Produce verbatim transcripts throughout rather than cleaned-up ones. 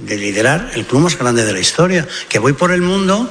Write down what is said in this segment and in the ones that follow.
de liderar el club más grande de la historia, que voy por el mundo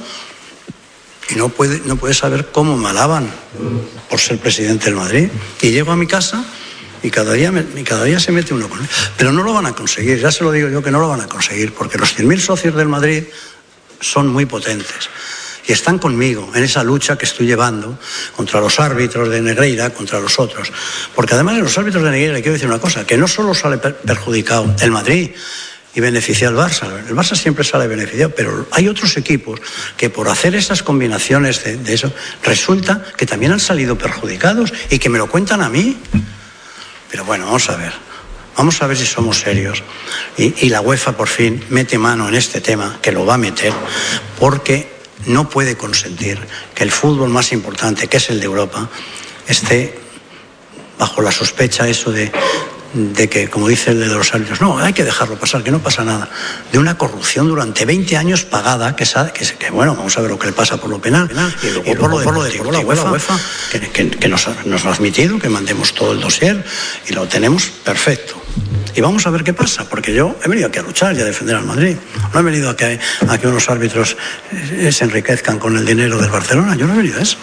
y no puede, no puede saber cómo me alaban por ser presidente del Madrid. Y llego a mi casa y cada día, me, y cada día se mete uno con él. Pero no lo van a conseguir, ya se lo digo yo que no lo van a conseguir, porque los cien mil socios del Madrid son muy potentes y están conmigo en esa lucha que estoy llevando contra los árbitros de Negreira, contra los otros. Porque además de los árbitros de Negreira, le quiero decir una cosa, que no solo sale perjudicado el Madrid y beneficia al Barça, el Barça siempre sale beneficiado, pero hay otros equipos que por hacer esas combinaciones de, de eso, resulta que también han salido perjudicados y que me lo cuentan a mí. Pero bueno, vamos a ver, vamos a ver si somos serios. Y, y la UEFA por fin mete mano en este tema, que lo va a meter, porque no puede consentir que el fútbol más importante, que es el de Europa, esté bajo la sospecha eso de, de que, como dice el de los árbitros, no, hay que dejarlo pasar, que no pasa nada, de una corrupción durante veinte años pagada, que, sabe, que, que bueno, vamos a ver lo que le pasa por lo penal y, y, y por, lo, por lo deportivo, la UEFA, UEFA que, que, que nos, nos ha admitido que mandemos todo el dossier y lo tenemos perfecto. Y vamos a ver qué pasa, porque yo he venido aquí a luchar y a defender al Madrid. No he venido a que, a que unos árbitros se enriquezcan con el dinero del Barcelona. Yo no he venido a eso.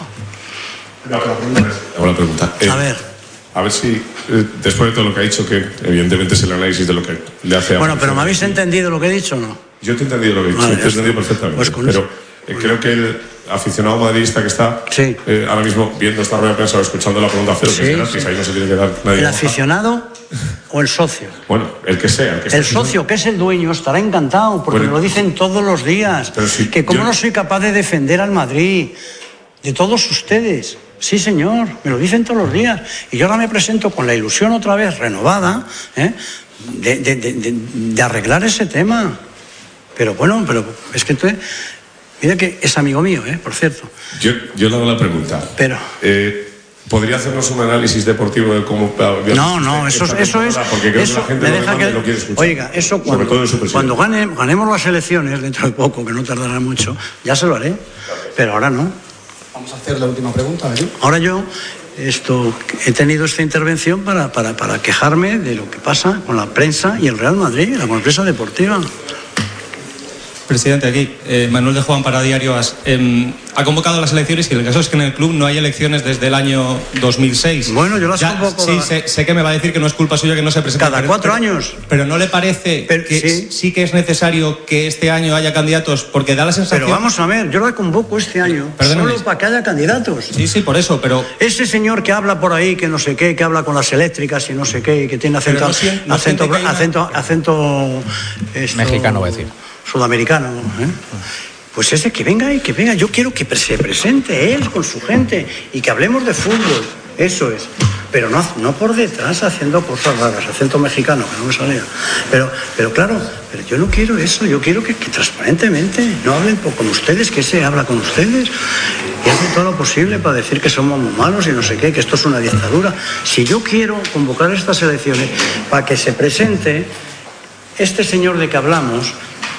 Hago la pregunta. Eh, a ver. A ver si, eh, después de todo lo que ha dicho, que evidentemente es el análisis de lo que le hace a... Bueno, pero ¿me habéis entendido lo que he dicho o no? Yo te he entendido lo que he dicho, vale, te he entendido perfectamente. Pues con pero eh, creo que el aficionado madridista que está sí. eh, ahora mismo viendo esta rueda de prensa o escuchando la pregunta cero, sí, que es gratis, sí. Ahí no se tiene que dar nadie. ¿El aficionado o el socio? Bueno, el que sea. El, que el socio, que es el dueño, estará encantado, porque bueno, me lo dicen todos los días. Si que como yo... no soy capaz de defender al Madrid, de todos ustedes. Sí, señor, me lo dicen todos los días. Y yo ahora me presento con la ilusión otra vez renovada, ¿eh? de, de, de, de, de arreglar ese tema. Pero bueno, pero es que entonces... Mira que es amigo mío, ¿eh? Por cierto. Yo, yo le hago la pregunta. Pero... Eh, ¿podría hacernos un análisis deportivo de cómo... No, no, eso, eso es... Porque creo eso que la gente me deja que, lo quiere escuchar. Oiga, eso cuando, cuando gane, ganemos las elecciones, dentro de poco, que no tardará mucho, ya se lo haré, pero ahora no. Vamos a hacer la última pregunta, ¿eh? Ahora yo esto, he tenido esta intervención para, para, para quejarme de lo que pasa con la prensa y el Real Madrid, la prensa deportiva. Presidente, aquí, eh, Manuel de Juan para Diario As. Eh, ha convocado las elecciones y el caso es que en el club no hay elecciones desde el año dos mil seis. Bueno, yo las ya, convoco. Sí, sé, sé que me va a decir que no es culpa suya que no se presente. Cada pero, cuatro pero, años. Pero ¿no le parece pero, que sí. sí que es necesario que este año haya candidatos? Porque da la sensación... Pero vamos a ver, yo la convoco este año Perdóname. solo para que haya candidatos. Sí, sí, por eso, pero... Ese señor que habla por ahí, que no sé qué, que habla con las eléctricas y no sé qué, y que tiene acento... No siente, no acento, siente una... acento, acento esto, mexicano, voy a decir. Sudamericano, ¿eh? Pues ese que venga y que venga. Yo quiero que se presente él con su gente y que hablemos de fútbol. Eso es. Pero no, no por detrás haciendo cosas raras, acento mexicano, que no me salía. Pero, pero claro, pero yo no quiero eso. Yo quiero que, que transparentemente no hablen con ustedes, que se habla con ustedes y hacen todo lo posible para decir que somos muy malos y no sé qué, que esto es una dictadura. Si yo quiero convocar estas elecciones para que se presente este señor de que hablamos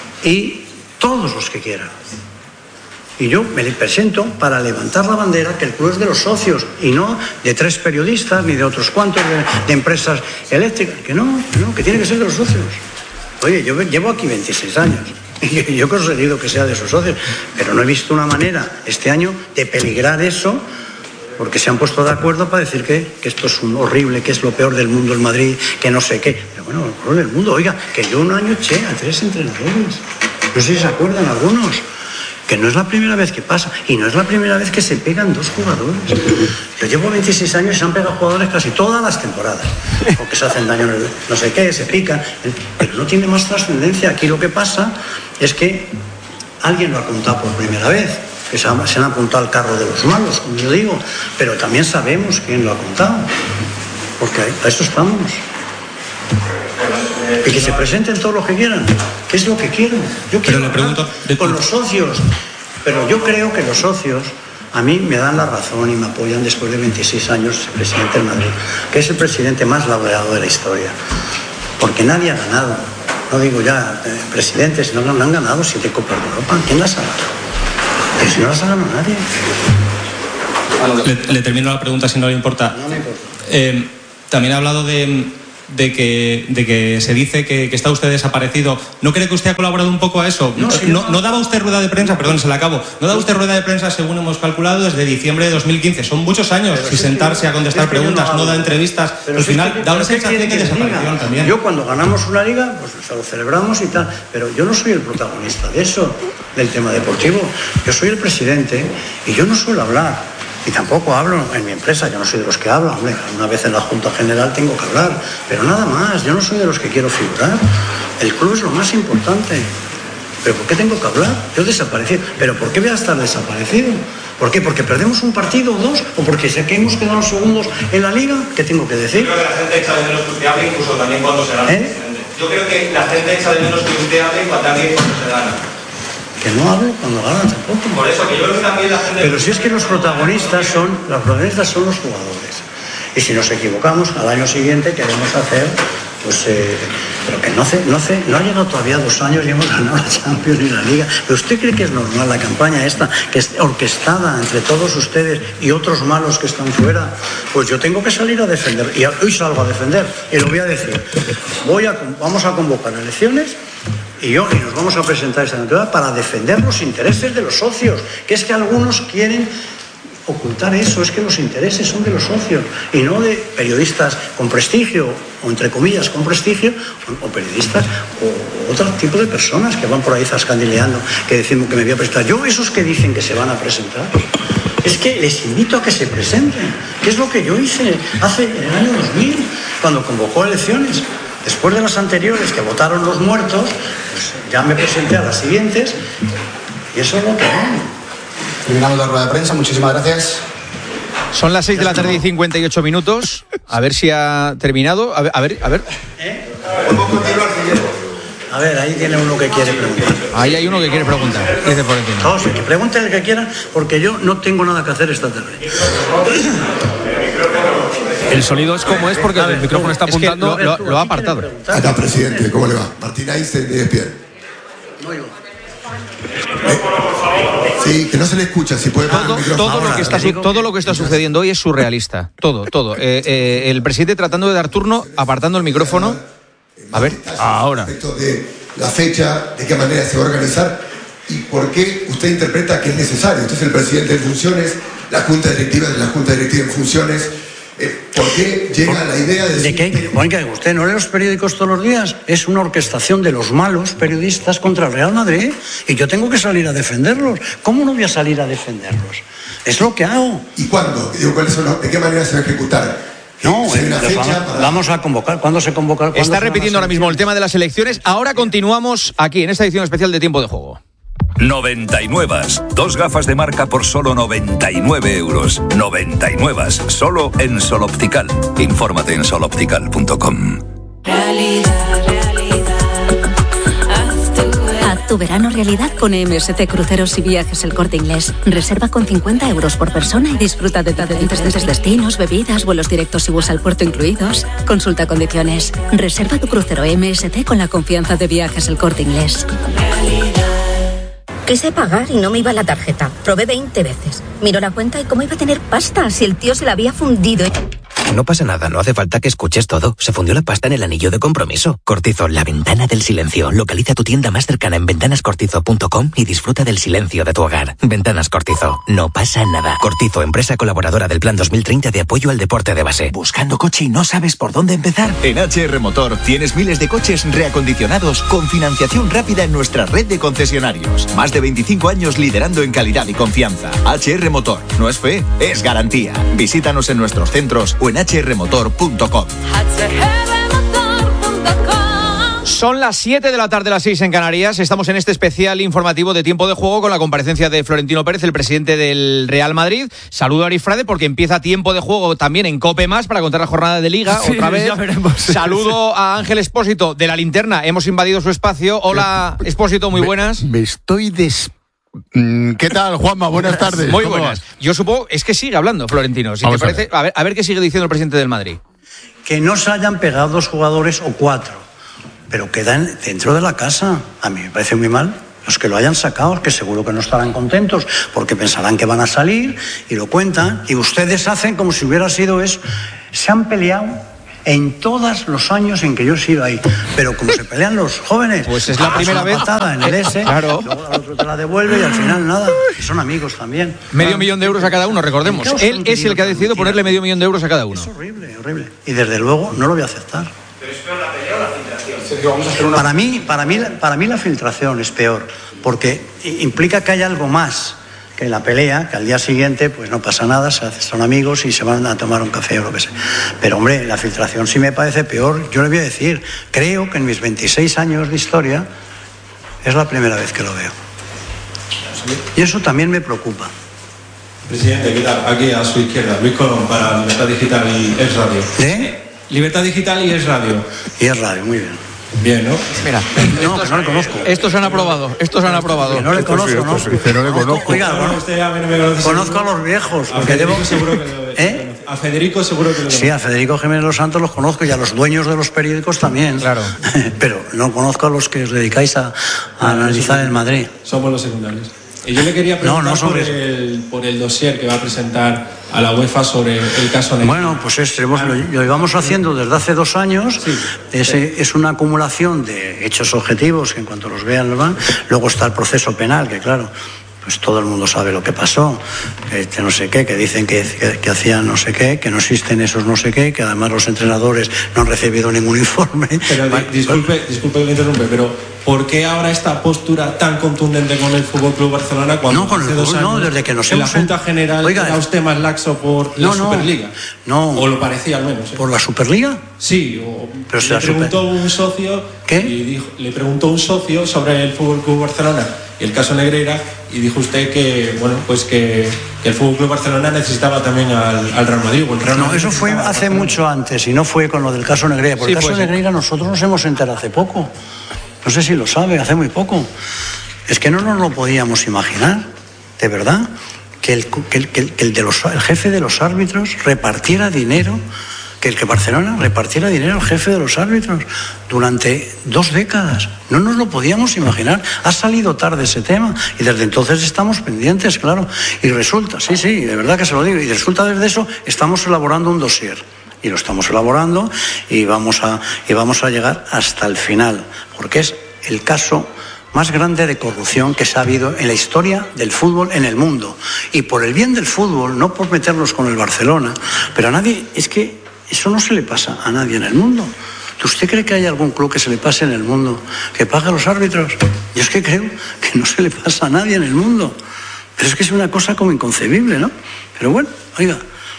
y todos los que quieran. Y yo me le presento para levantar la bandera que el club es de los socios y no de tres periodistas ni de otros cuantos de, de empresas eléctricas. Que no, que no, que tiene que ser de los socios. Oye, yo llevo aquí veintiséis años y yo he conseguido que sea de sus socios, pero no he visto una manera este año de peligrar eso, porque se han puesto de acuerdo para decir que, que esto es un horrible, que es lo peor del mundo el Madrid, que no sé qué. Pero bueno, lo peor del mundo, oiga, que yo un año eché a tres entrenadores. No sé si se acuerdan algunos, que no es la primera vez que pasa y no es la primera vez que se pegan dos jugadores. Yo llevo veintiséis años y se han pegado jugadores casi todas las temporadas, porque se hacen daño en el no sé qué, se pican, pero no tiene más trascendencia. Aquí lo que pasa es que alguien lo ha contado por primera vez, que se han, se han apuntado al carro de los malos, como yo digo, pero también sabemos quién lo ha contado, porque a eso estamos. Y que se presenten todos los que quieran. ¿Qué es lo que quieren? Yo quiero pero le pregunto, de con los socios. Pero yo creo que los socios a mí me dan la razón y me apoyan después de veintiséis años el presidente del Madrid, que es el presidente más laureado de la historia. Porque nadie ha ganado. No digo ya eh, presidentes, sino no, no han ganado siete Copas de Europa. ¿Quién las ha ganado? Que si no las ha ganado nadie. Le, le termino la pregunta si no le importa. No me importa. Eh, también ha hablado de... de que, de que se dice que, que está usted desaparecido. ¿No cree que usted ha colaborado un poco a eso? No, sí, no, no daba usted rueda de prensa, perdón, se la acabo. No daba usted rueda de prensa, según hemos calculado, desde diciembre de dos mil quince. Son muchos años sin sentarse a contestar es que preguntas, no, no da entrevistas. Pero al final es que, da una sensación de desaparición también. Yo cuando ganamos una liga, pues se lo celebramos y tal, pero yo no soy el protagonista de eso, del tema deportivo. Yo soy el presidente y yo no suelo hablar. Y tampoco hablo en mi empresa, yo no soy de los que hablan. Hombre, una vez en la Junta General tengo que hablar, pero nada más, yo no soy de los que quiero figurar. El club es lo más importante. ¿Pero por qué tengo que hablar? Yo desaparecido. ¿Pero por qué voy a estar desaparecido? ¿Por qué? ¿Porque perdemos un partido o dos? ¿O porque sé que hemos quedado segundos en la Liga? ¿Qué tengo que decir? Yo creo que la gente echa de menos que usted hable, incluso también cuando se gana. ¿Eh? Yo creo que la gente echa de menos que usted hable cuando también cuando se gana. Que no hablo cuando ganan tampoco. Por eso, que yo creo que también la gente... Pero si es que los protagonistas son, los protagonistas son los jugadores. Y si nos equivocamos, al año siguiente queremos hacer, pues... Eh, pero que no hace, no hace, no ha llegado todavía dos años y hemos ganado la Champions y la Liga. ¿Pero usted cree que es normal la campaña esta, que es orquestada entre todos ustedes y otros malos que están fuera? Pues yo tengo que salir a defender. Y hoy salgo a defender. Y lo voy a decir. Voy a, vamos a convocar elecciones... Y yo, y nos vamos a presentar esta naturaleza para defender los intereses de los socios, que es que algunos quieren ocultar eso, es que los intereses son de los socios y no de periodistas con prestigio, o entre comillas con prestigio, o, o periodistas o otro tipo de personas que van por ahí zascandileando, que decimos que me voy a presentar. Yo, esos que dicen que se van a presentar, es que les invito a que se presenten, que es lo que yo hice hace en el año dos mil, cuando convocó elecciones. Después de las anteriores que votaron los muertos, pues ya me presenté a las siguientes y eso es lo que hago. Terminamos la rueda de prensa, muchísimas gracias. Son las seis de la tarde y cincuenta y ocho minutos. A ver si ha terminado. A ver, a ver. A ver, ¿Eh? A ver, ahí tiene uno que quiere preguntar. Ahí hay uno que quiere preguntar. Dice Florentino. Todos, que pregunten el que quieran, porque yo no tengo nada que hacer esta tarde. El sonido es como es porque ver, el micrófono está apuntando. Es que lo, lo, lo ha apartado. Acá, presidente, ¿cómo le va? Martín Einstein de E S P N. No oigo. Eh, sí, que no se le escucha, si puede poner todo, el micrófono. todo, lo que está, todo lo que está sucediendo hoy es surrealista. Todo, todo. Eh, eh, el presidente tratando de dar turno, apartando el micrófono. A ver, ahora. Respecto de la fecha, de qué manera se va a organizar y por qué usted interpreta que es necesario. Usted es el presidente en funciones, la Junta Directiva de la Junta Directiva en funciones. ¿Por qué llega la idea de... ¿De qué? Oiga, ¿usted no lee los periódicos todos los días? Es una orquestación de los malos periodistas contra el Real Madrid y yo tengo que salir a defenderlos. ¿Cómo no voy a salir a defenderlos? Es lo que hago. ¿Y cuándo? Digo, ¿cuáles son los, ¿de qué manera se va a ejecutar? No, eh, vamos, para... vamos a convocar. ¿Cuándo se convoca? ¿Cuándo está repitiendo ahora mismo el tema de las elecciones. Ahora continuamos aquí en esta edición especial de Tiempo de Juego. noventa y nueve. Dos gafas de marca por solo noventa y nueve euros. noventa y nueve. Solo en Sol Optical. Infórmate en sol optical punto com. Realidad, realidad. Haz tu, Haz tu verano realidad con M S C Cruceros y Viajes El Corte Inglés. Reserva con cincuenta euros por persona y disfruta de diferentes destinos, bebidas, vuelos directos y bus al puerto incluidos. Consulta condiciones. Reserva tu crucero M S C con la confianza de Viajes El Corte Inglés. Realidad. Quise pagar y no me iba la tarjeta. Probé veinte veces. Miró la cuenta y cómo iba a tener pasta si el tío se la había fundido. No pasa nada, no hace falta que escuches todo. Se fundió la pasta en el anillo de compromiso. Cortizo, la ventana del silencio. Localiza tu tienda más cercana en ventanas cortizo punto com y disfruta del silencio de tu hogar. Ventanas Cortizo. No pasa nada. Cortizo, empresa colaboradora del Plan dos mil treinta de apoyo al deporte de base. ¿Buscando coche y no sabes por dónde empezar? En H R Motor tienes miles de coches reacondicionados con financiación rápida en nuestra red de concesionarios. Más de veinticinco años liderando en calidad y confianza. H R Motor. No es fe, es garantía. Visítanos en nuestros centros o en h r motor punto com. Son las siete de la tarde, las seis en Canarias. Estamos en este especial informativo de Tiempo de Juego con la comparecencia de Florentino Pérez, el presidente del Real Madrid. Saludo a Arifrade porque empieza Tiempo de Juego también en COPE Más para contar la jornada de Liga sí, otra vez. Ya veremos. Saludo a Ángel Expósito de La Linterna. Hemos invadido su espacio. Hola, Expósito, muy buenas. Me, me estoy des... ¿Qué tal, Juanma? Buenas tardes. Muy buenas. Yo supongo, es que sigue hablando Florentino. Si te parece, a ver. A ver, a ver qué sigue diciendo el presidente del Madrid. Que no se hayan pegado dos jugadores o cuatro, pero quedan dentro de la casa. A mí me parece muy mal. Los que lo hayan sacado, que seguro que no estarán contentos, porque pensarán que van a salir y lo cuentan. Y ustedes hacen como si hubiera sido eso. Se han peleado en todos los años en que yo he sido ahí. Pero como se pelean los jóvenes, pues es la primera vez patada en el S, claro. Luego el otro te la devuelve y al final nada. Y son amigos también. Medio millón de euros a cada uno, recordemos. Él es el que ha decidido ponerle medio millón de euros a cada uno. Es horrible, horrible. Y desde luego no lo voy a aceptar. ¿Pero es peor la pelea o la filtración? Sergio, vamos a hacer una... Para mí, para mí, para mí la filtración es peor, porque implica que hay algo más que la pelea, que al día siguiente pues no pasa nada, se hacen, son amigos y se van a tomar un café o lo que sea. Pero hombre, la filtración sí me parece peor. Yo le voy a decir, creo que en mis veintiséis años de historia es la primera vez que lo veo. Y eso también me preocupa. Presidente, ¿qué tal? Aquí a su izquierda, Luis Colón, para Libertad Digital y Es Radio. ¿Eh? Libertad Digital y Es Radio. Y Es Radio, muy bien. Bien, ¿no? Mira, no, estos, no le conozco. Estos han aprobado, estos han aprobado. Que no le conozco, ¿no? Que no le conozco. Oiga, bueno, usted a mí no me conoce. Conozco a los viejos. A Federico debo... seguro que lo ¿Eh? A Federico seguro que lo Sí, a Federico Jiménez Los Santos los conozco y a los dueños de los periódicos también. Claro. Pero no conozco a los que os dedicáis a, a analizar el Madrid. Somos los secundarios. Y yo le quería preguntar no, no por, el, por el dossier que va a presentar a la UEFA sobre el caso Negreira. Bueno, pues es, lo, lo llevamos haciendo desde hace dos años. Sí, es, sí. es una acumulación de hechos objetivos que en cuanto los vean los van. Luego está el proceso penal, que claro, pues todo el mundo sabe lo que pasó, que no sé qué, que dicen que, que, que hacían no sé qué, que no existen esos no sé qué, que además los entrenadores no han recibido ningún informe. Pero bueno, disculpe, pues, disculpe que le interrumpe, pero ¿por qué ahora esta postura tan contundente con el F C Barcelona cuando no, con hace el dos fútbol, años no, desde que nos en hemos... la Junta General Oiga, era usted más laxo por la no, no, Superliga? No. ¿O lo parecía al menos? ¿eh? ¿Por la Superliga? Sí, o Pero le preguntó super... un socio ¿Qué? Y dijo, le preguntó un socio sobre el F C Barcelona y el caso Negreira y dijo usted que bueno pues que, que el F C Barcelona necesitaba también al, al Real Madrid o el Real Madrid. No, eso fue hace mucho antes y no fue con lo del caso Negreira. Por sí, el caso pues, Negreira nosotros nos hemos enterado hace poco. No sé si lo sabe, hace muy poco. Es que no nos lo podíamos imaginar, de verdad, que el, que el, que el, que el, de los, el jefe de los árbitros repartiera dinero, que el que Barcelona repartiera dinero al jefe de los árbitros durante dos décadas. No nos lo podíamos imaginar. Ha salido tarde ese tema y desde entonces estamos pendientes, claro. Y resulta, sí, sí, de verdad que se lo digo, y resulta desde eso estamos elaborando un dossier. Y lo estamos elaborando y vamos a, y vamos a llegar hasta el final, porque es el caso más grande de corrupción que se ha habido en la historia del fútbol en el mundo. Y por el bien del fútbol, no por meternos con el Barcelona, pero a nadie, es que eso no se le pasa a nadie en el mundo. ¿Usted cree que hay algún club que se le pase en el mundo que pague a los árbitros? Yo es que creo que no se le pasa a nadie en el mundo. Pero es que es una cosa como inconcebible, ¿no? Pero bueno, oiga,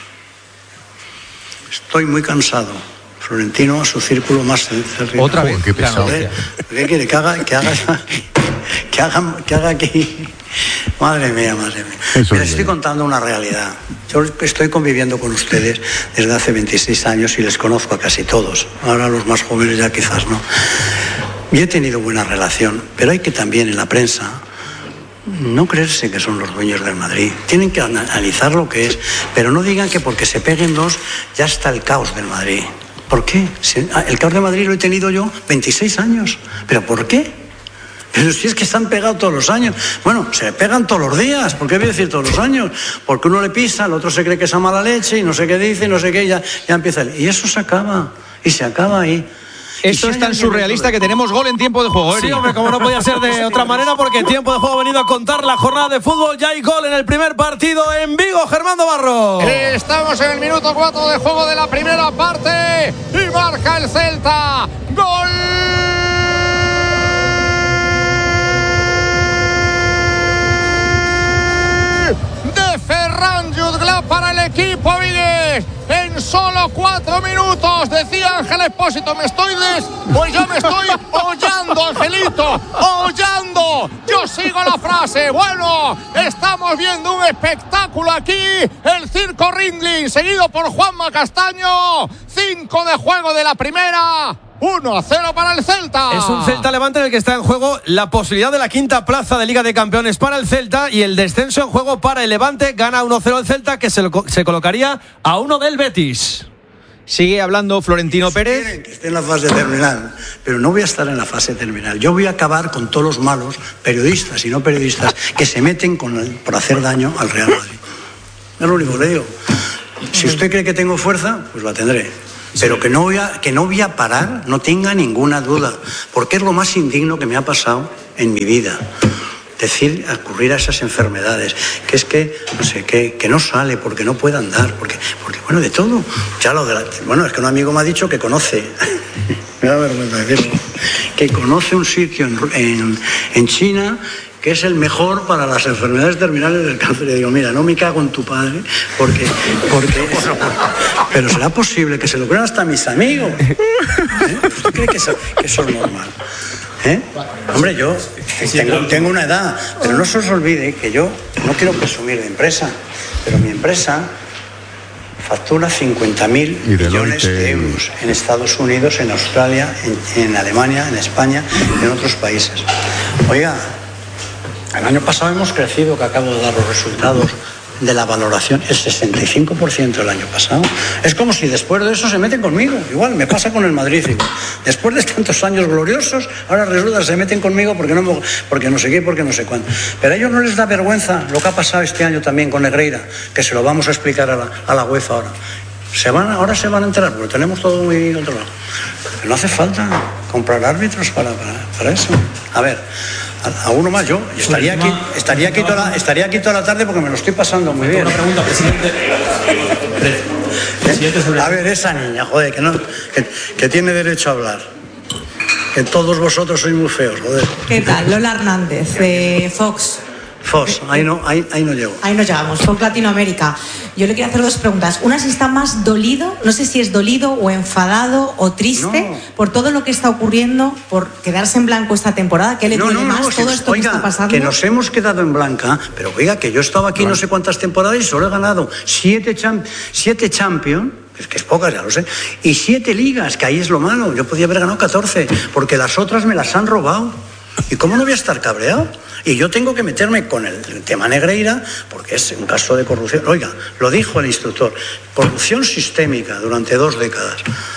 estoy muy cansado. Florentino a su círculo más cercano. Otra vez. Qué pesado. ¿Qué quiere? Que haga, que haga, que haga, que haga aquí. Madre mía, madre mía. Les estoy contando una realidad. Yo estoy conviviendo con ustedes desde hace veintiséis años y les conozco a casi todos. Ahora los más jóvenes ya quizás no. Yo he tenido buena relación, pero hay que también en la prensa no creerse que son los dueños del Madrid. Tienen que analizar lo que es, pero no digan que porque se peguen dos ya está el caos del Madrid. ¿Por qué? El caos de Madrid lo he tenido yo veintiséis años. ¿Pero por qué? Pero si es que se han pegado todos los años. Bueno, se pegan todos los días. ¿Por qué voy a decir todos los años? Porque uno le pisa, el otro se cree que es a mala leche y no sé qué dice y no sé qué, y ya, ya empieza. Y eso se acaba. Y se acaba ahí. Esto si es tan surrealista que tenemos gol en tiempo de juego, Eri. Sí, hombre, como no podía ser de otra manera, porque en tiempo de juego ha venido a contar la jornada de fútbol. Ya hay gol en el primer partido en Vigo, Germán Barro. Estamos en el minuto cuatro de juego de la primera parte y marca el Celta. ¡Gol! De Ferran Jutgla para el equipo vigués. En solo cuatro minutos, decía Ángel Expósito, ¿me estoy des? Pues yo me estoy hollando, Angelito, hollando. Yo sigo la frase. Bueno, estamos viendo un espectáculo aquí. El Circo Rindling, seguido por Juanma Castaño. Cinco de juego de la primera. uno a cero para el Celta. Es un Celta Levante en el que está en juego la posibilidad de la quinta plaza de Liga de Campeones para el Celta y el descenso en juego para el Levante. Gana uno cero el Celta, que se, lo, se colocaría a uno del Betis. Sigue hablando Florentino si Pérez. Quieren que esté en la fase terminal, pero no voy a estar en la fase terminal. Yo voy a acabar con todos los malos periodistas y no periodistas que se meten con el, por hacer daño al Real Madrid. Es lo único que le digo. Si usted cree que tengo fuerza, pues la tendré. pero que no voy a, que no voy a parar, no tenga ninguna duda, porque es lo más indigno que me ha pasado en mi vida. Decir, ocurrir a esas enfermedades, que es que, no sé, que, que no sale porque no puede andar, porque, porque bueno, de todo. Ya lo de la, bueno, es que un amigo me ha dicho que conoce, me da vergüenza decirlo, que conoce un sitio en, en, en China que es el mejor para las enfermedades terminales del cáncer. Y digo, mira, no me cago en tu padre, porque, porque pero será posible que se lo crean hasta mis amigos. ¿Eh? ¿Usted cree que eso, que eso es normal? ¿Eh? Hombre, yo tengo, tengo una edad, pero no se os olvide que yo no quiero presumir de empresa, pero mi empresa factura cincuenta mil millones de euros en Estados Unidos, en Australia, en, en Alemania, en España y en otros países. Oiga, el año pasado hemos crecido, que acabo de dar los resultados de la valoración, el sesenta y cinco por ciento el año pasado. Es como si después de eso se meten conmigo. Igual me pasa con el Madrid. Después de tantos años gloriosos, ahora resulta que se meten conmigo porque no, porque no sé qué, porque no sé cuánto. Pero a ellos no les da vergüenza lo que ha pasado este año también con Negreira, que se lo vamos a explicar a la, a la UEFA ahora. Se van, ahora se van a enterar, porque tenemos todo muy controlado. Pero no hace falta comprar árbitros para, para, para eso. A ver, a, a uno más yo. Estaría aquí, estaría, aquí toda la, estaría aquí toda la tarde porque me lo estoy pasando muy bien. Una pregunta, presidente. ¿Eh? A ver, esa niña, joder, que, no, que, que tiene derecho a hablar. Que todos vosotros sois muy feos, joder. ¿Qué tal? Lola Hernández, de Fox. Fox, ahí no, ahí, ahí no llego. Ahí no llegamos, Fox Latinoamérica. Yo le quiero hacer dos preguntas. Una, si está más dolido, no sé si es dolido o enfadado o triste no. por todo lo que está ocurriendo, por quedarse en blanco esta temporada. ¿Qué le no, duele no, más no, todo si, esto oiga, que está pasando? Que nos hemos quedado en blanca, pero oiga, que yo estaba aquí claro. no sé cuántas temporadas y solo he ganado siete, champ siete Champions. Es que es pocas, ya lo sé. Y siete ligas, que ahí es lo malo. Yo podía haber ganado catorce, porque las otras me las han robado. ¿Y cómo no voy a estar cabreado? Y yo tengo que meterme con el tema Negreira, porque es un caso de corrupción. Oiga, lo dijo el instructor, corrupción sistémica durante dos décadas.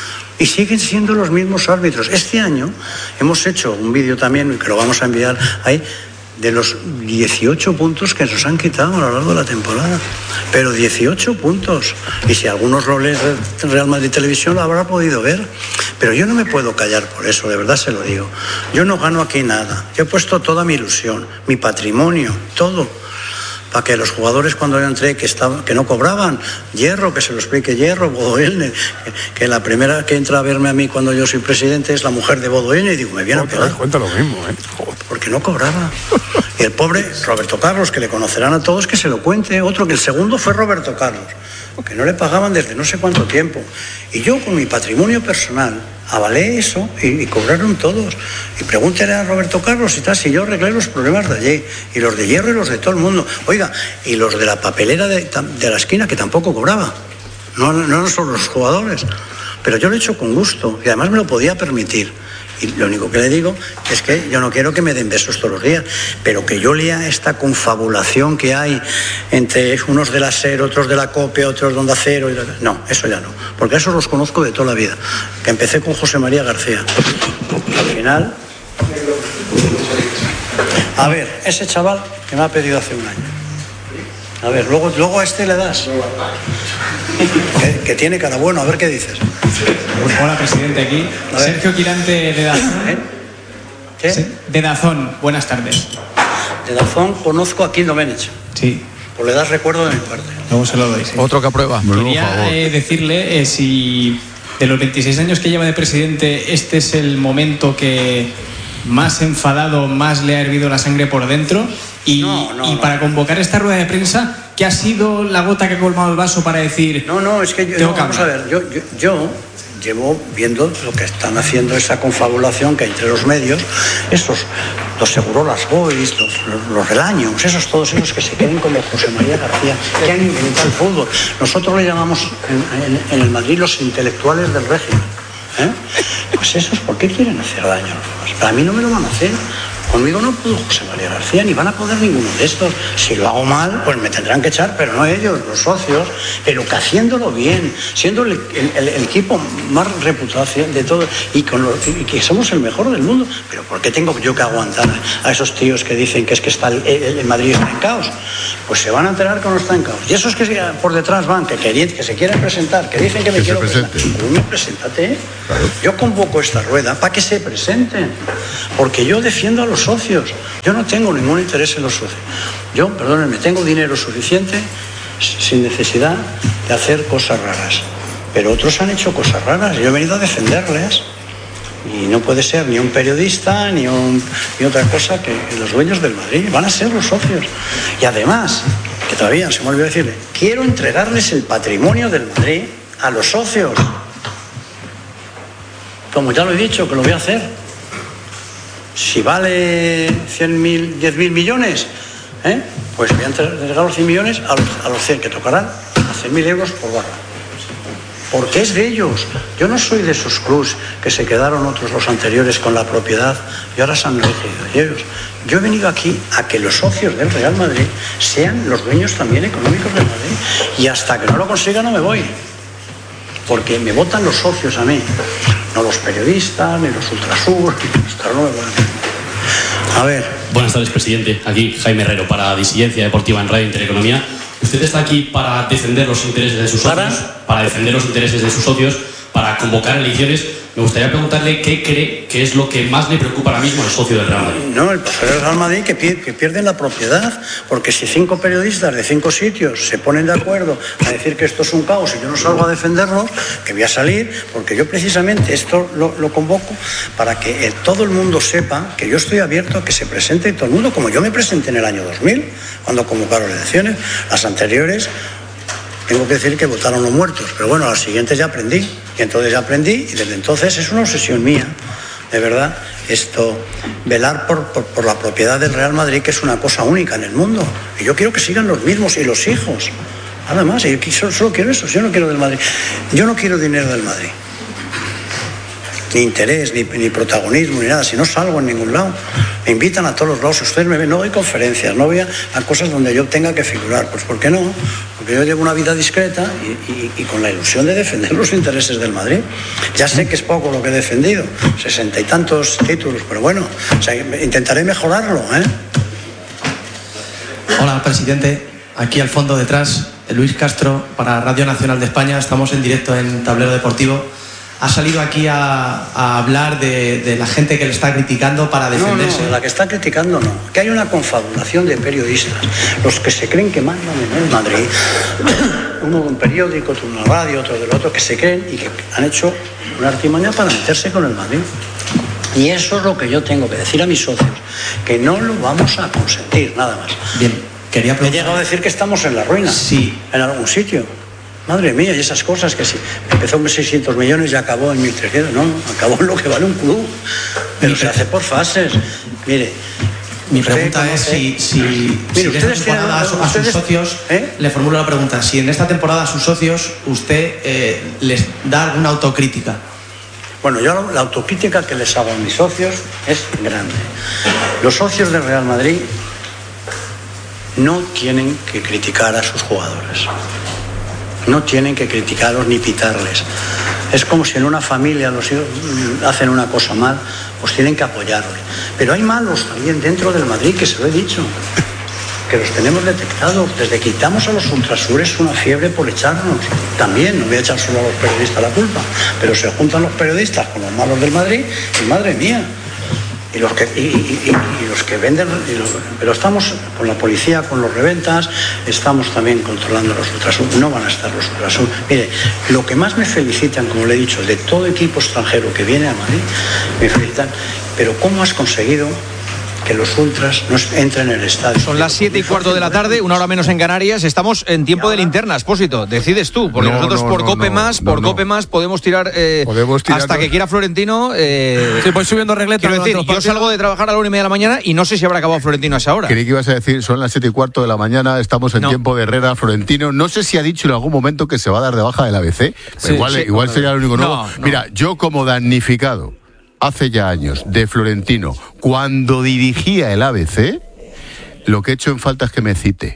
Y siguen siendo los mismos árbitros. Este año hemos hecho un vídeo también, que lo vamos a enviar ahí, de los dieciocho puntos que nos han quitado a lo largo de la temporada. Pero dieciocho puntos. Y si algunos lo leen en Real Madrid Televisión lo habrá podido ver. Pero yo no me puedo callar por eso, de verdad se lo digo. Yo no gano aquí nada. Yo he puesto toda mi ilusión, mi patrimonio, todo, para que los jugadores cuando yo entré que, estaba, que no cobraban, Hierro, que se lo explique Hierro, Bodo Illner, que, que la primera que entra a verme a mí cuando yo soy presidente es la mujer de Bodo Illner, y digo, me viene a pegar. Cuenta lo mismo, ¿eh? Porque no cobraba. Y el pobre Roberto Carlos, que le conocerán a todos, que se lo cuente. Otro, que el segundo fue Roberto Carlos, que no le pagaban desde no sé cuánto tiempo. Y yo con mi patrimonio personal avalé eso y, y cobraron todos. Y pregúntele a Roberto Carlos y tal, si yo arreglé los problemas de allí, y los de Hierro y los de todo el mundo. Oiga, y los de la papelera de, de la esquina, que tampoco cobraba. No, no eran solo los jugadores. Pero yo lo he hecho con gusto y además me lo podía permitir. Y lo único que le digo es que yo no quiero que me den besos todos los días, pero que yo lea esta confabulación que hay entre unos de la SER, otros de la COPE, otros de Onda Cero. Y... No, eso ya no, porque esos los conozco de toda la vida. Que empecé con José María García. Al final... A ver, ese chaval que me ha pedido hace un año. A ver, luego, luego a este le das. Que, que tiene cara bueno, a ver qué dices. Hola, presidente, aquí. Sergio Quirante de Dazón. ¿Eh? ¿Qué? De Dazón, buenas tardes. De Dazón conozco a Kim Domenech. Sí. Pues le das recuerdo de mi parte. Luego se lo doy, sí. Otro que aprueba. Quería eh, decirle eh, si de los veintiséis años que lleva de presidente, este es el momento que más enfadado, más le ha hervido la sangre por dentro. Y, no, no, y no. para convocar esta rueda de prensa, ¿qué ha sido la gota que ha colmado el vaso para decir? No, no, es que yo, no, vamos a ver, yo, yo, yo llevo viendo lo que están haciendo, esa confabulación que hay entre los medios, esos, los Segurolas Boys, los, los, los Relaños, esos, todos esos que se queden con los José María García, que han inventado el fútbol. Nosotros le llamamos en, en, en el Madrid los intelectuales del régimen. ¿Eh? Pues esos, ¿por qué quieren hacer daño a los demás? Para mí no me lo van a hacer. Conmigo no pudo José María García, ni van a poder ninguno de estos. Si lo hago mal, pues me tendrán que echar, pero no ellos, los socios. Pero que haciéndolo bien, siendo el, el, el, el equipo más reputado de todo, y, con lo, y que somos el mejor del mundo. Pero ¿por qué tengo yo que aguantar a esos tíos que dicen que es que está el, el, el Madrid está en caos? Pues se van a enterar que no está en caos. Y esos que por detrás van, que, que, que se quieren presentar, que dicen que me que quiero presentar. Pues me preséntate. Claro. Yo convoco esta rueda para que se presenten. Porque yo defiendo a los socios. Yo no tengo ningún interés en los socios. Yo, perdónenme, tengo dinero suficiente sin necesidad de hacer cosas raras. Pero otros han hecho cosas raras. Yo he venido a defenderles. Y no puede ser ni un periodista ni, un, ni otra cosa que los dueños del Madrid. Van a ser los socios. Y además, que todavía se me olvidó decirle, quiero entregarles el patrimonio del Madrid a los socios. Como ya lo he dicho, que lo voy a hacer. Si vale cien mil, diez mil millones, ¿eh? pues voy a entregar los cien millones a los, a los cien, que tocarán a cien mil euros por barra. Porque es de ellos. Yo no soy de esos clubs que se quedaron otros, los anteriores, con la propiedad y ahora se han elegido ellos. Yo he venido aquí a que los socios del Real Madrid sean los dueños también económicos del Madrid. Y hasta que no lo consiga no me voy. Porque me votan los socios a mí. No los periodistas, ni los ultrasur, no me voy a... a ver. Buenas tardes, presidente. Aquí Jaime Herrero para Disidencia Deportiva en Radio Intereconomía. Usted está aquí para defender los intereses de sus socios, ¿Para? para defender los intereses de sus socios, para convocar elecciones. Me gustaría preguntarle qué cree que es lo que más le preocupa ahora mismo al socio del Real Madrid. No, el socio del Real Madrid que, pier que pierden la propiedad, porque si cinco periodistas de cinco sitios se ponen de acuerdo a decir que esto es un caos y yo no salgo a defenderlos, que voy a salir, porque yo precisamente esto lo, lo convoco para que el, todo el mundo sepa que yo estoy abierto a que se presente todo el mundo, como yo me presenté en el año dos mil, cuando convocaron elecciones. Las anteriores, tengo que decir que votaron los muertos, pero bueno, a las siguientes ya aprendí. Y entonces ya aprendí, y desde entonces es una obsesión mía, de verdad, esto, velar por, por, por la propiedad del Real Madrid, que es una cosa única en el mundo. Y yo quiero que sigan los mismos y los hijos. Nada más, yo solo, solo quiero eso, yo no quiero del Madrid. Yo no quiero dinero del Madrid. Ni interés, ni, ni protagonismo, ni nada. Si no salgo en ningún lado. Me invitan a todos los lados. Ustedes me ven, no doy conferencias, no voy a, a cosas donde yo tenga que figurar. Pues ¿por qué no? Porque yo llevo una vida discreta y, y, y con la ilusión de defender los intereses del Madrid. Ya sé que es poco lo que he defendido, sesenta y tantos títulos, pero bueno, o sea, intentaré mejorarlo, ¿eh? Hola, presidente. Aquí al fondo detrás, Luis Castro para Radio Nacional de España. Estamos en directo en Tablero Deportivo. Ha salido aquí a, a hablar de, de la gente que le está criticando para defenderse. No, no, la que está criticando no. Que hay una confabulación de periodistas, los que se creen que mandan en el Madrid, uno de un periódico, otro de una radio, otro del otro, que se creen y que han hecho una artimaña para meterse con el Madrid. Y eso es lo que yo tengo que decir a mis socios, que no lo vamos a consentir, nada más. Bien, quería preguntar... He llegado a decir que estamos en la ruina, sí, en algún sitio. Madre mía, y esas cosas que si empezó en seiscientos millones y acabó en mil trescientos, no, acabó en lo que vale un club, pero se hace por fases. Mire, mi pregunta es si, si, mire, si en esta temporada a, a sus socios, ¿eh? Le formulo la pregunta, si en esta temporada a sus socios usted eh, les da alguna autocrítica. Bueno, yo la autocrítica que les hago a mis socios es grande. Los socios del Real Madrid no tienen que criticar a sus jugadores. No tienen que criticarlos ni pitarles. Es como si en una familia los hijos hacen una cosa mal, pues tienen que apoyarlos. Pero hay malos también dentro del Madrid, que se lo he dicho, que los tenemos detectados. Desde que quitamos a los ultrasures una fiebre por echarnos. También, no voy a echar solo a los periodistas la culpa, pero se juntan los periodistas con los malos del Madrid y madre mía. Y los que, y, y, y los que venden, y los, pero estamos con la policía, con los reventas, estamos también controlando los ultrasur, no van a estar los ultrasur. Mire, lo que más me felicitan, como le he dicho, de todo equipo extranjero que viene a Madrid, me felicitan, pero ¿cómo has conseguido que los ultras no entren en el estadio? Son las siete y cuarto de la tarde, una hora menos en Canarias. Estamos en tiempo de linterna, Expósito. Decides tú, porque no, nosotros no, por no, Cope no, más, no, por no. Cope más podemos tirar, eh, podemos tirar hasta que quiera Florentino. Eh, sí, voy subiendo regletas. Quiero decir, yo salgo de trabajar a la una y media de la mañana y no sé si habrá acabado Florentino a esa hora. Creí que ibas a decir, son las siete y cuarto de la mañana, estamos en no. tiempo de Herrera, Florentino. No sé si ha dicho en algún momento que se va a dar de baja del A B C. Sí, igual sí, igual no, sería lo único nuevo. No, no. Mira, yo como damnificado hace ya años, de Florentino, cuando dirigía el A B C, lo que he hecho en falta es que me cite.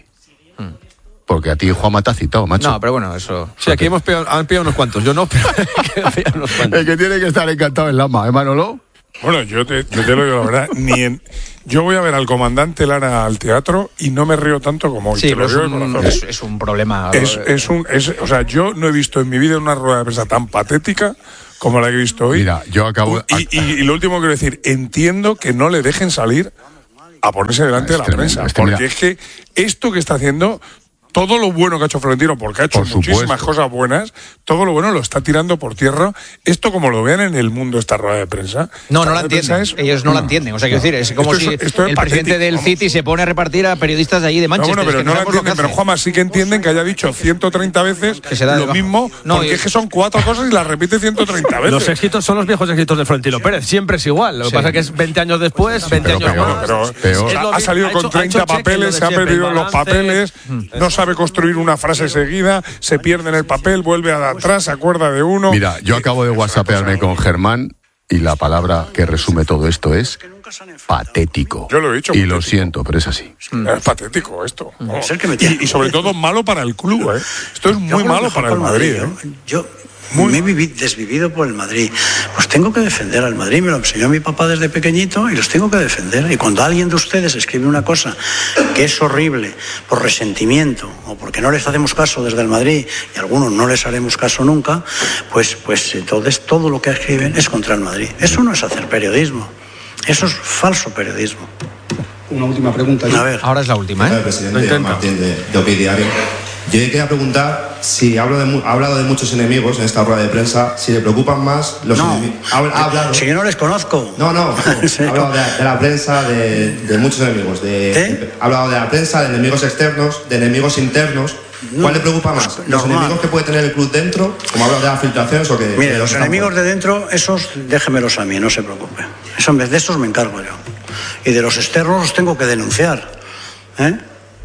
Porque a ti Juanma te ha citado, macho. No, pero bueno, eso... Sí, aquí hemos pillado, han pillado unos cuantos. Yo no, pero unos cuantos. El que tiene que estar encantado es Lama, ¿eh, Manolo? Bueno, yo te, yo te lo digo la verdad, ni en, yo voy a ver al comandante Lara al teatro y no me río tanto como hoy. Sí, te pero lo digo es, de un, corazón. es, es un problema. Es, es un, es, o sea, yo no he visto en mi vida una rueda de prensa tan patética como la que he visto hoy. Mira, yo acabo... Y, y, y lo último que quiero decir, entiendo que no le dejen salir a ponerse delante es de la tremendo, prensa, es que porque mira, es que esto que está haciendo... Todo lo bueno que ha hecho Florentino, porque ha hecho Por muchísimas supuesto. cosas buenas, todo lo bueno lo está tirando por tierra. Esto, como lo vean en el mundo, esta rueda de prensa. No, esta no la rueda de prensa entienden. es- Ellos no la entienden. O sea, quiero decir, es como Esto es- si esto es el patético, presidente del vamos. City se pone a repartir a periodistas de allí de No, Manchester. bueno, pero es que no la sabemos lo que entienden. Pero hace. Juanma, sí que entienden que haya dicho ciento treinta veces se da lo debajo. mismo, No, porque y- es que son cuatro cosas y las repite ciento treinta veces. Los éxitos son los viejos éxitos de Florentino Pérez. Siempre es igual. Lo que Sí. pasa es que es veinte años después, veinte Pero años peor, más. Pero Peor. Es lo ha mismo, salido ha con hecho- ha treinta hecho cheque, papeles, lo de se ha siempre, perdido el los balance. papeles, no sabe construir una frase seguida, se pierde en el papel, vuelve a atrás, se acuerda de uno. Mira, yo acabo de whatsappearme con Germán y la palabra que resume todo esto es patético. Yo lo he dicho, Y lo patético. siento, pero es así. Es patético esto. ¿no? Es el que me tiene- y, y sobre todo malo para el club, ¿eh? Esto es Yo muy hago lo malo mejor para el por Madrid. Yo, ¿eh? yo me he vivi- desvivido por el Madrid. Pues tengo que defender al Madrid. Me lo enseñó mi papá desde pequeñito y los tengo que defender. Y cuando alguien de ustedes escribe una cosa que es horrible por resentimiento o porque no les hacemos caso desde el Madrid y a algunos no les haremos caso nunca, pues, pues entonces todo lo que escriben es contra el Madrid. Eso no es hacer periodismo. Eso es falso periodismo. Una última pregunta. A ver. Ahora es la última, ¿eh? Presidente Martín de, de OK Diario. Yo le quería preguntar si hablo de, mu- ha hablado de muchos enemigos en esta rueda de prensa, si le preocupan más los No. enemigos. Ha, ha hablado. Si yo no les conozco. No, no. Sí. Ha hablado de, de la prensa, de, de muchos enemigos. De, ¿Eh? Ha hablado de la prensa, de enemigos externos, de enemigos internos. ¿Cuál le preocupa más? ¿Los Normal. enemigos que puede tener el club dentro? Como ha hablado de las filtraciones o que. Mire, que los están enemigos fuera? de dentro, esos déjemelos a mí, no se preocupe. Eso, en vez de esos me encargo yo. Y de los externos los tengo que denunciar. ¿eh?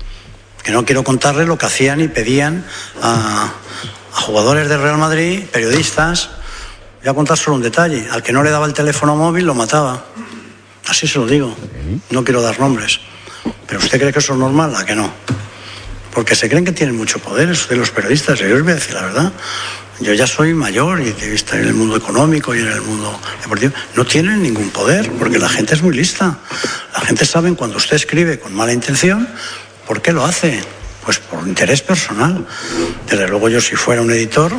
Que no quiero contarles lo que hacían y pedían a, a jugadores del Real Madrid, periodistas. Voy a contar solo un detalle. Al que no le daba el teléfono móvil lo mataba. Así se lo digo. No quiero dar nombres. ¿Pero usted cree que eso es normal? ¿A que no? Porque se creen que tienen mucho poder ustedes los periodistas. Yo les voy a decir la verdad. Yo ya soy mayor y estoy en el mundo económico y en el mundo deportivo. No tienen ningún poder porque la gente es muy lista. La gente sabe cuando usted escribe con mala intención, ¿por qué lo hace? Pues por interés personal. Desde luego yo, si fuera un editor,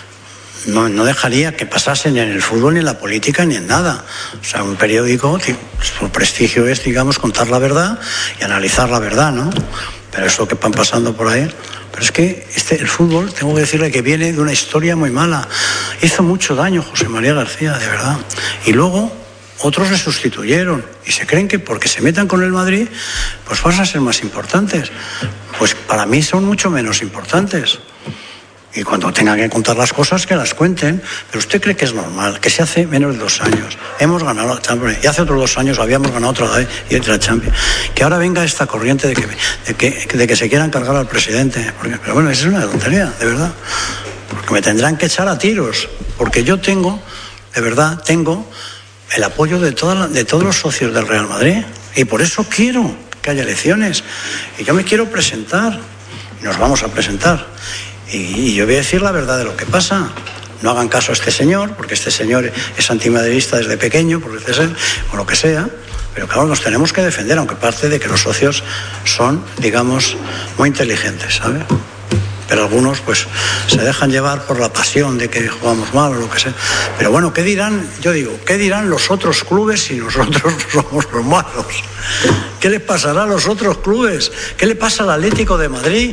no, no dejaría que pasase ni en el fútbol, ni en la política, ni en nada. O sea, un periódico, su prestigio es, digamos, contar la verdad y analizar la verdad, ¿no? Pero es lo que van pasando por ahí. Pero es que este, el fútbol, tengo que decirle que viene de una historia muy mala. Hizo mucho daño José María García, de verdad. Y luego otros le sustituyeron y se creen que porque se metan con el Madrid, pues van a ser más importantes. Pues para mí son mucho menos importantes. Y cuando tengan que contar las cosas, que las cuenten. Pero usted cree que es normal, que se hace menos de dos años. Hemos ganado la Champions. Y hace otros dos años habíamos ganado otra vez y otra Champions. Que ahora venga esta corriente de que, de que, de que se quieran cargar al presidente. Porque, pero bueno, eso es una tontería, de verdad. Porque me tendrán que echar a tiros. Porque yo tengo, de verdad, tengo el apoyo de, toda la, de todos los socios del Real Madrid. Y por eso quiero que haya elecciones. Y yo me quiero presentar. Y nos vamos a presentar. Y, y yo voy a decir la verdad de lo que pasa. No hagan caso a este señor, porque este señor es antimadridista desde pequeño, por ser, o lo que sea. Pero claro, nos tenemos que defender, aunque parte de que los socios son, digamos, muy inteligentes, ¿sabe? Pero algunos, pues, se dejan llevar por la pasión de que jugamos mal o lo que sea. Pero bueno, ¿qué dirán? Yo digo, ¿qué dirán los otros clubes si nosotros somos los malos? ¿Qué les pasará a los otros clubes? ¿Qué le pasa al Atlético de Madrid?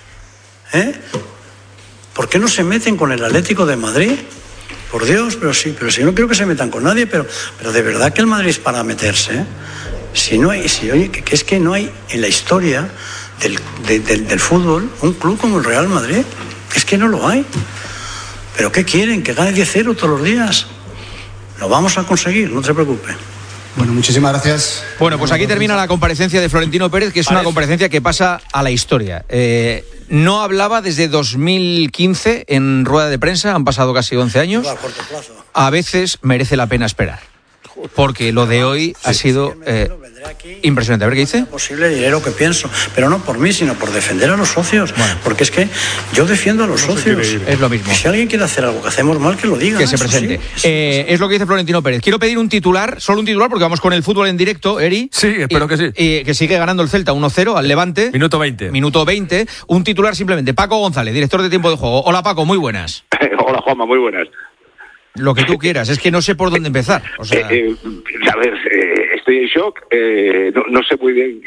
¿Eh? ¿Por qué no se meten con el Atlético de Madrid? Por Dios, pero sí, pero si no creo que se metan con nadie, pero, pero de verdad que el Madrid es para meterse, ¿eh? Si no hay, si oye, que, que es que no hay en la historia del, de, del, del fútbol un club como el Real Madrid, es que no lo hay. ¿Pero qué quieren? ¿Que gane diez cero todos los días? Lo vamos a conseguir, no se preocupe. Bueno, muchísimas gracias. Bueno, pues aquí termina la comparecencia de Florentino Pérez, que es una comparecencia que pasa a la historia. Eh, no hablaba desde dos mil quince en rueda de prensa, han pasado casi once años. A veces merece la pena esperar. porque lo de hoy ha sido eh, impresionante. A ver qué dice. Posible diré lo que pienso, pero no por mí, sino por defender a los socios. Bueno. Porque es que yo defiendo a los no socios. Es lo mismo. Y si alguien quiere hacer algo que hacemos mal, que lo diga. Que se presente. Sí, eh, es lo que dice Florentino Pérez. Quiero pedir un titular, solo un titular, porque vamos con el fútbol en directo, Eri. Sí, espero y, que sí. Y que sigue ganando el Celta uno cero al Levante. Minuto veinte. Minuto veinte. Un titular simplemente. Paco González, director de Tiempo de Juego. Hola, Paco, muy buenas. Hola, Juanma, muy buenas. Lo que tú quieras, es que no sé por dónde empezar. O sea... eh, eh, a ver, eh, estoy en shock, eh, no, no sé muy bien